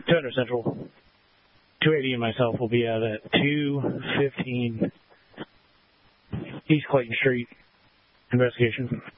200 Central. 280 and myself will be out at 215 East Clayton Street. Investigation.